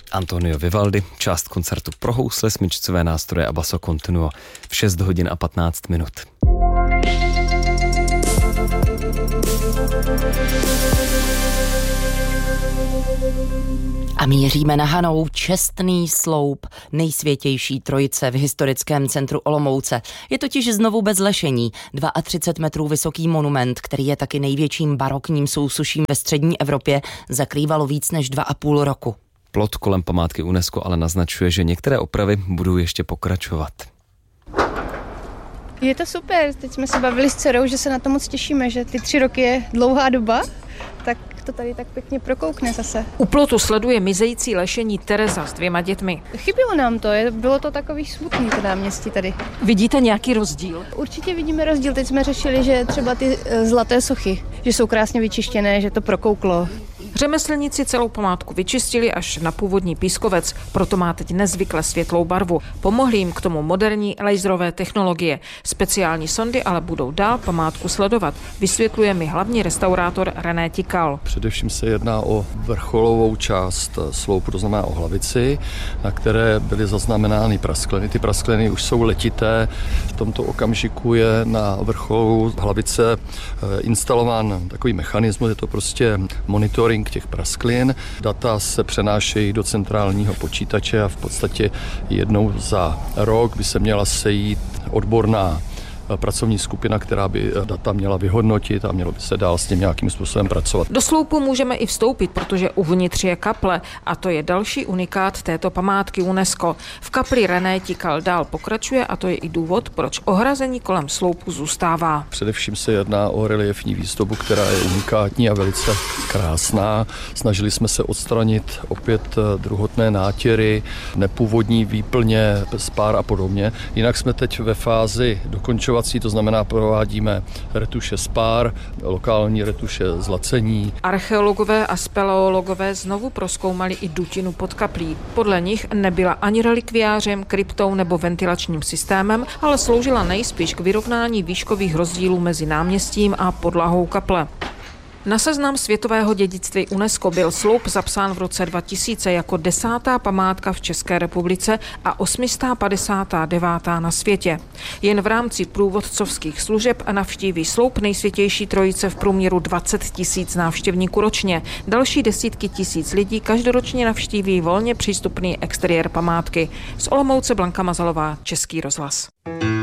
Antonio Vivaldi, část koncertu pro housle, smyčcové nástroje a basso continuo v 6 hodin a 15 minut. A míříme na Hanou, čestný sloup nejsvětější trojice v historickém centru Olomouce. Je totiž znovu bez lešení, 32 metrů vysoký monument, který je taky největším barokním sousuším ve střední Evropě, zakrývalo víc než 2,5 roku. Plot kolem památky UNESCO ale naznačuje, že některé opravy budou ještě pokračovat. Je to super, teď jsme se bavili s dcerou, že se na to moc těšíme, že ty 3 roky je dlouhá doba, tak to tady tak pěkně prokoukne zase. U plotu sleduje mizející lešení Tereza s 2 dětmi. Chybělo nám to, bylo to takový smutný to náměstí tady. Vidíte nějaký rozdíl? Určitě vidíme rozdíl, teď jsme řešili, že třeba ty zlaté sochy, že jsou krásně vyčištěné, že to prokouklo. Řemeslníci celou památku vyčistili až na původní pískovec, proto má teď nezvykle světlou barvu. Pomohly jim k tomu moderní laserové technologie. Speciální sondy ale budou dál památku sledovat, vysvětluje mi hlavní restaurátor René Tikal. Především se jedná o vrcholovou část sloupu, to znamená o hlavici, na které byly zaznamenány praskliny. Ty praskliny už jsou letité. V tomto okamžiku je na vrcholu hlavice instalován takový mechanismus, je to prostě monitoring těch prasklin. Data se přenášejí do centrálního počítače a v podstatě jednou za rok by se měla sejít odborná pracovní skupina, která by data měla vyhodnotit a mělo by se dál s tím nějakým způsobem pracovat. Do sloupu můžeme i vstoupit, protože uvnitř je kaple a to je další unikát této památky UNESCO. V kapli René Tikal dál pokračuje a to je i důvod, proč ohrazení kolem sloupu zůstává. Především se jedná o reliefní výzdobu, která je unikátní a velice krásná. Snažili jsme se odstranit opět druhotné nátěry, nepůvodní výplně, spár a podobně. Jinak jsme teď ve fázi dokončovat. To znamená, provádíme retuše spár, lokální retuše zlacení. Archeologové a speleologové znovu prozkoumali i dutinu pod kaplí. Podle nich nebyla ani relikviářem, kryptou nebo ventilačním systémem, ale sloužila nejspíš k vyrovnání výškových rozdílů mezi náměstím a podlahou kaple. Na seznam světového dědictví UNESCO byl sloup zapsán v roce 2000 jako 10. památka v České republice a 859. na světě. Jen v rámci průvodcovských služeb navštíví sloup nejsvětější trojice v průměru 20 000 návštěvníků ročně. Další desítky tisíc lidí každoročně navštíví volně přístupný exteriér památky. Z Olomouce Blanka Mazalová, Český rozhlas.